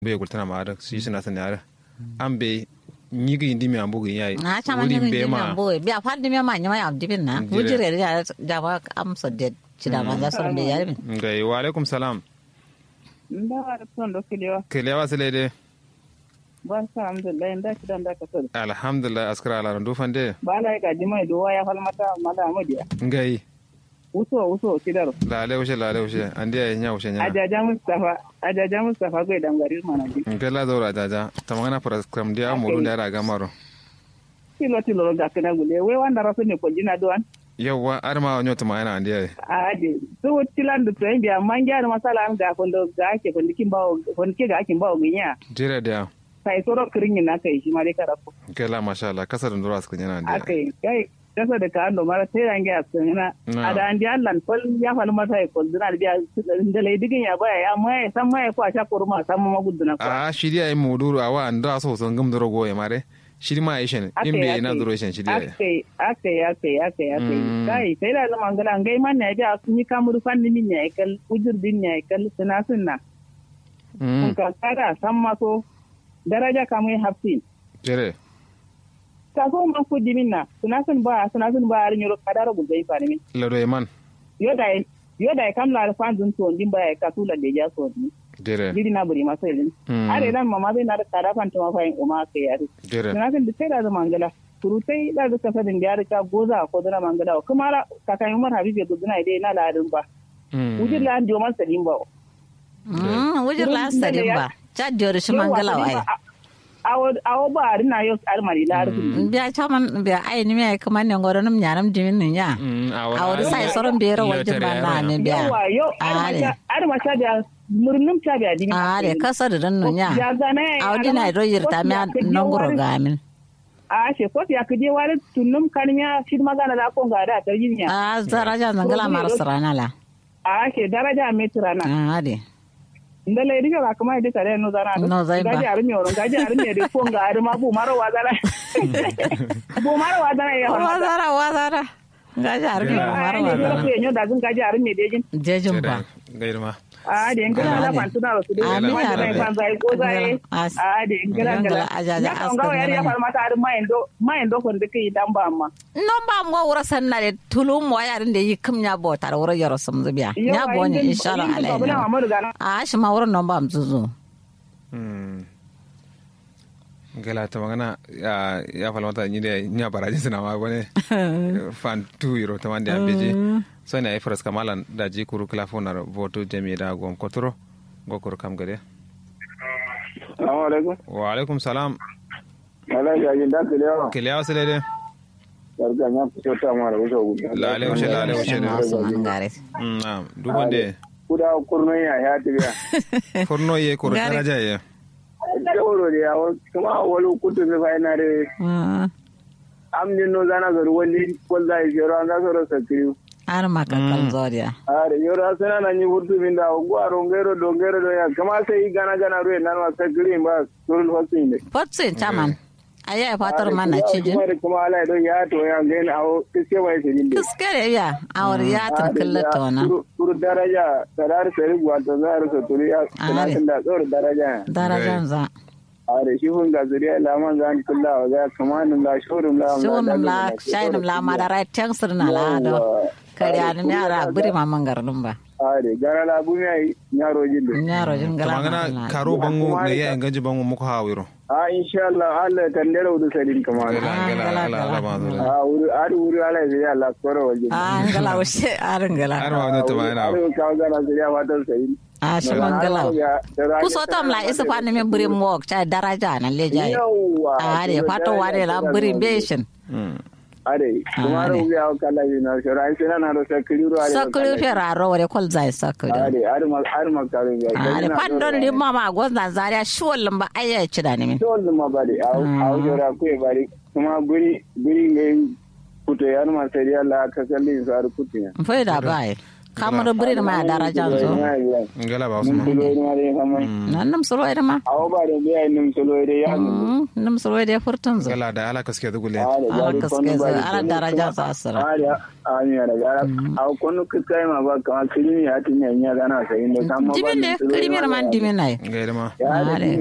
be gultana ma ada si sina san yara ambe nyigi indi mi ambugo yayi na chama nyigi indi mi ambugo bi afal di mi ma nyama ya dibin na wujire ya jawa am so de cida ma za so be yari ngai wa alaikum salam nda war son do kelewa selede ba sa alhamdulillah nda kidan da ka so alhamdulillah askara ala ndo fande bala ga jimai do waya fal mata mala amadiya ngai uso kidaro lale ushe andi ya nya ushe nya ajaja mustafa go dan garir mana bi ngela do ajaja tamangana program dia mulu da raga maro tilo ga kana gule we wanda raso ne ko jina doan yawa arma onyo tama ina andi ade so tilan do tren dia manja masala am ga kondo ga ke kondo kimbawo kondo ke ga kimbawo ginya jira da sai soro kirin na kai shi mare karako ngela mashallah kasar ndo ras kunya andi akai kai kasa da ka ando mara sai range asina ada andi Allah fol ya fal mata ko dina biya da lai digin ya baya ya mai san mai ko a sha kurma san ma guduna ko shiri ai muduru awa ando aso son gum doro goye mare shiri ma aishin imbe ina doro shin shiri akai kai sai da zaman gala ngai man ne biya sun yi kamuru fanni min ya kal ujur din ya kal sunna kun ka kada san ma so daraja kamai hafsin jere ka so man ko diminna sunasun ba ar nyoro kadaro bu gai fani min lado man yoda kam la fan dun to ndin ba ka tula de ja so ni jere didi na buri maselin are dan mama be na da kada fan to ma fa o ma ke yari sunasun de sai da mangala turutai da ka fadin da ka goza ko da mangala kuma ka kai umar habibe guduna dai na ladin ba wujir la ndo man salim ba wujir la salim ba cha jori shi mangala wai awo ba ari na yo almari la arfi biya chaman biya ai ni me kaman ne ngoro num nyaram dimin ni nya awo sai soron bero wajin ba na ne biya yo ari ma cha biya murnum cha biya dimin are kasa da dan nya awo dina ro yirta me nongoro gamin she ko ya kije wale tunum kannya shi magana da ko ga da tarjinya daraja zangala marasrana la she daraja metrana ade ndale iri ka kuma ide kare no zana gaji armi oron gaji armi de ko ga arma bu maro wazara ya wazara gaji armi maro wazara ko nyo da gun gaji armi de jejin ba gairma de ngala la pan tuna ro de pan zai ko zai de ngala ajaja aska ya farmata ar mayendo ko de kai dan ba amma no ba mo wura sanna de tulum wa yarin de yikum nya bota wura yaro sum zubiya nya boni inshallah alai shi ma wurin non ba mzuzu ngala ta magana ya falmata ni de nya baraji sina ma bone fan tu yiro to mande ambeji so na ifras kamalan da ji kuru klafonar voto jami da gom kotoro gokor kam gade assalamu alaikum wa alaikum salam ala ya jinda kelewa selede barka nya ko ta mara wuce gudu lale ushe na dubande kuda kurno ya tibiya kurno ye kur daraja ye dawro ya kuma wala kutu be fainare amni no zana garu wali wallahi jero an zaro sakiri ar makakal zoriya are yoro asana na ni burtu binda gwaro ngero do ya kama sai gana ruwe nan wa sakiri ba sul hosin chaman aya fatar mana cijin kuma ala do ya to ya gain awo kiske wai sidin kiske ya awar ya tunkallata wana tur daraja tarar sai gwato zar so turiya kana da tsor daraja za are shi hun ga zuriya laman zan kullawa ga kamanin la shurun la shayin la madara tangsir na la do kariya ni ara buri mamman garnum ba are gara la bu mai nyaro jin gala magana karo bango ne ya ganji bango muku hawiro insha Allah kan dero du sadin kamar wuri ala ya Allah koro waje ngala washe ngala arma da to bayana ka ga na zuriya watan sadin shi mangala ku so tam la isa fa ne buri mo cha daraja na leja are fato ware la buri beshin are kuma ro ya kala ina shorai sina na ro sakuru feraro wore kol zai sakuru are ma kare ya are pandon limma ma gozan zaria shuwallin ba ayya ci da ne min shuwallin ma bari au jora ku e bari kuma buri ne kuto yar ma sai Allah ka kalli zar kutu fa da bai kamar bure da ma daraja zo ngala ba usman nan solo ida ma awo ba da biya nim solo ida ya nam solo ida furtun zo ngala da ala kaske dugule ala kaske zo ala daraja sa asara ani ya daga awo kono kai ma ba kama kirimi ya tinya nya gana sai ne kama dimin ne kirimi man dimin nai gaida ma